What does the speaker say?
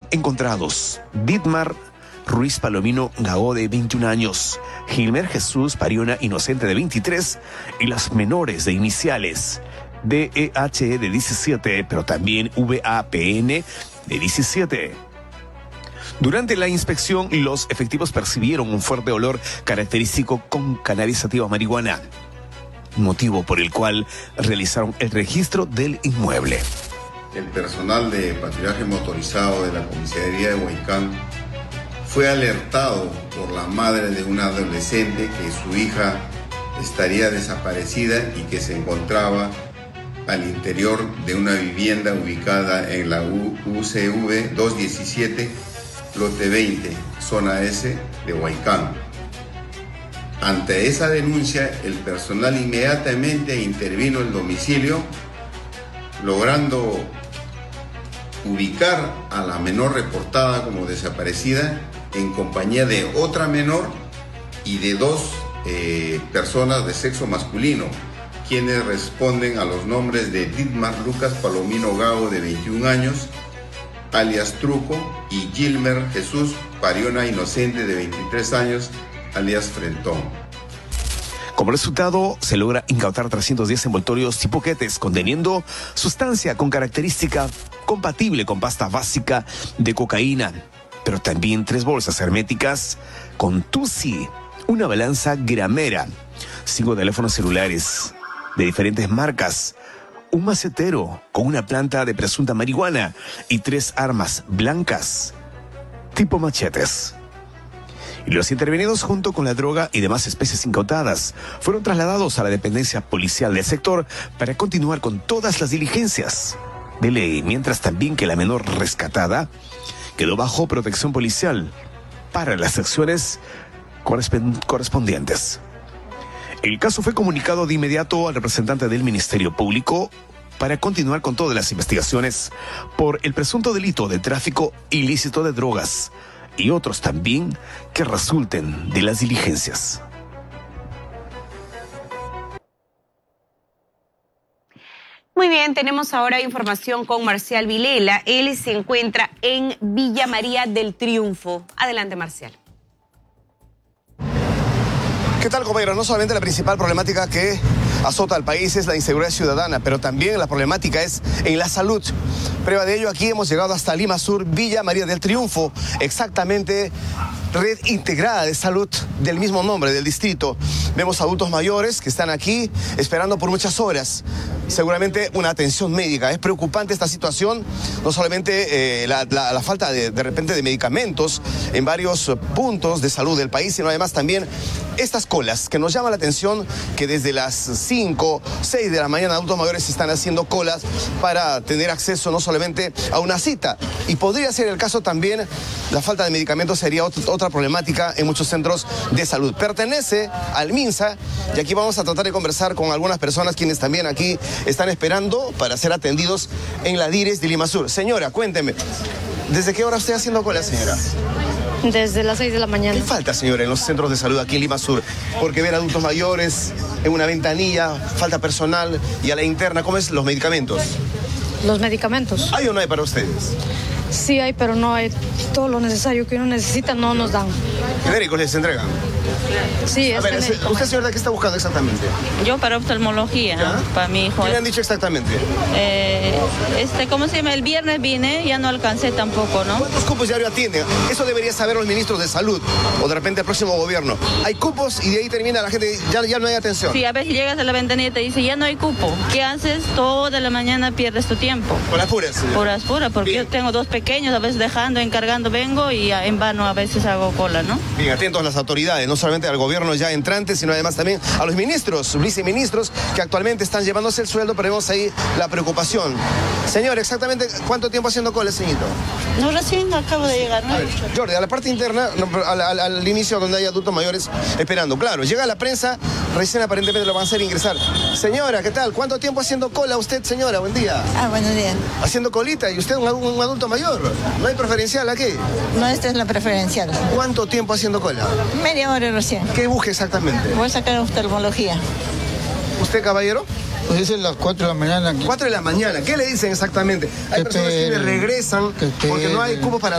encontrados Dietmar Ruiz Palomino Gago, de 21 años, Gilmer Jesús Pariona Inocente, de 23, y las menores de iniciales DEHE, de 17, pero también VAPN, de 17. Durante la inspección, los efectivos percibieron un fuerte olor característico con cannabis sativa marihuana, motivo por el cual realizaron el registro del inmueble. El personal de patrullaje motorizado de la comisaría de Huaycán fue alertado por la madre de una adolescente que su hija estaría desaparecida y que se encontraba al interior de una vivienda ubicada en la UCV 217, lote 20, zona S de Huaycán. Ante esa denuncia, el personal inmediatamente intervino en el domicilio, logrando ubicar a la menor reportada como desaparecida en compañía de otra menor y de dos personas de sexo masculino, quienes responden a los nombres de Dietmar Lucas Palomino Gago, de 21 años, alias Truco, y Gilmer Jesús Pariona Inocente, de 23 años, alias Frentón. Como resultado, se logra incautar 310 envoltorios tipo quetes conteniendo sustancia con característica compatible con pasta básica de cocaína, pero también 3 bolsas herméticas con tusi, una balanza gramera, 5 teléfonos celulares de diferentes marcas, un macetero con una planta de presunta marihuana y 3 armas blancas tipo machetes. Y los intervenidos, junto con la droga y demás especies incautadas, fueron trasladados a la dependencia policial del sector para continuar con todas las diligencias de ley, mientras también que la menor rescatada quedó bajo protección policial para las acciones correspondientes. El caso fue comunicado de inmediato al representante del Ministerio Público para continuar con todas las investigaciones por el presunto delito de tráfico ilícito de drogas y otros también que resulten de las diligencias. Muy bien, tenemos ahora información con Marcial Vilela. Él se encuentra en Villa María del Triunfo. Adelante, Marcial. ¿Qué tal, compañeros? No solamente la principal problemática que azota al país es la inseguridad ciudadana, pero también la problemática es en la salud. Prueba de ello, aquí hemos llegado hasta Lima Sur, Villa María del Triunfo, exactamente red integrada de salud del mismo nombre, del distrito. Vemos adultos mayores que están aquí esperando por muchas horas, seguramente una atención médica. Es preocupante esta situación, no solamente la falta de repente de medicamentos en varios puntos de salud del país, sino además también estas colas que nos llama la atención, que desde las 5, 6 de la mañana adultos mayores están haciendo colas para tener acceso no solamente a una cita. Y podría ser el caso también, la falta de medicamentos sería otra problemática en muchos centros de salud. Pertenece al MINSA y aquí vamos a tratar de conversar con algunas personas quienes también aquí están esperando para ser atendidos en la DIRES de Lima Sur. Señora, cuénteme, ¿desde qué hora está haciendo cola, señora? Desde las 6 de la mañana. ¿Qué falta, señora, en los centros de salud aquí en Lima Sur? Porque ver adultos mayores en una ventanilla, falta personal y a la interna, ¿cómo es los medicamentos? Los medicamentos. ¿Hay o no hay para ustedes? Sí hay, pero no hay todo lo necesario que uno necesita, no nos dan. ¿Genéricos les entregan? Sí, a ver, ¿usted, señora, qué está buscando exactamente? Yo para oftalmología, ¿ya? Para mi hijo. ¿Qué le han dicho exactamente? ¿Cómo se llama? El viernes vine, ya no alcancé tampoco, ¿no? ¿Cuántos cupos diario atienden? Eso debería saber los ministros de salud o de repente el próximo gobierno. Hay cupos y de ahí termina la gente, ya no hay atención. Sí, a veces llegas a la ventanilla y te dice, ya no hay cupo. ¿Qué haces? Toda la mañana pierdes tu tiempo. ¿Por las puras? Por las puras, porque bien. Yo tengo 2 pequeños, a veces dejando, encargando, vengo y en vano a veces hago cola, ¿no? Bien, atentos a las autoridades, no solamente al gobierno ya entrante, sino además también a los ministros, viceministros, que actualmente están llevándose el sueldo, pero vemos ahí la preocupación. Señor, exactamente ¿cuánto tiempo haciendo cola, señorito? No, recién acabo de llegar, ¿no? A ver, Jordi, a la parte interna, al inicio donde hay adultos mayores esperando. Claro, llega la prensa, recién aparentemente lo van a hacer ingresar. Señora, ¿qué tal? ¿Cuánto tiempo haciendo cola usted, señora? Buen día. Buenos días. Haciendo colita, y usted un adulto mayor. ¿No hay preferencial aquí? No, esta es la preferencial. ¿Cuánto tiempo haciendo cola? Media hora recién. ¿Qué busca exactamente? Voy a sacar oftalmología. ¿Usted, caballero? Pues dicen las 4 de la mañana. 4 de la mañana. ¿Qué le dicen exactamente? Hay personas que regresan porque no hay cupo para